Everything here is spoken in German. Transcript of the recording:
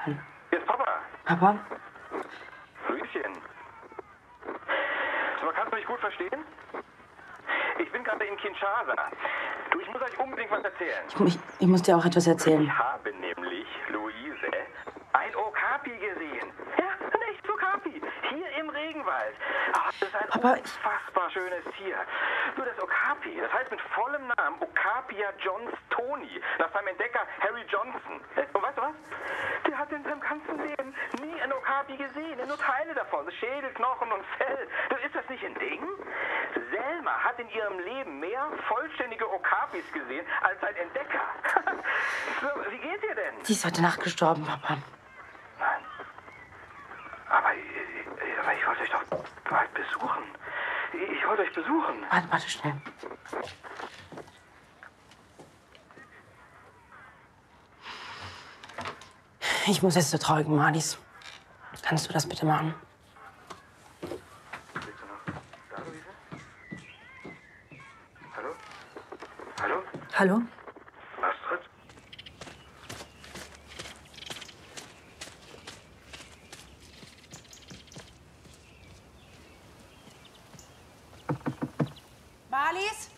Hallo. Hier ist Papa. Papa? Grüßchen. Sag mal, kannst du mich gut verstehen? Ich bin gerade in Kinshasa. Du, ich muss euch unbedingt was erzählen. Ich muss dir auch etwas erzählen. Ich habe nämlich, Luise, ein Okapi gesehen. Ja, ein echtes Okapi. Hier im Regenwald. Das ist ein unfassbar schönes Tier. Nur das Okapi, das heißt mit vollem Namen Okapia johnstoni, nach seinem Entdecker Harry Johnson. Und weißt du was? Der hat in seinem ganzen Leben nie ein Okapi gesehen. Nur Teile davon. Schädel, Knochen und Fell. Ist das nicht ein Ding? Selma hat in ihrem Leben mehr vollständige Okapis gesehen als sein Entdecker. So, wie geht's ihr denn? Sie ist heute Nacht gestorben, Papa. Nein. Aber ich wollte euch doch bald besuchen. Ich wollte euch besuchen. Warte schnell. Ich muss jetzt zur traurigen Marlies. Kannst du das bitte machen? Bist du noch da, Luise? Hallo? Hallo? Hallo? Astrid? Marlies?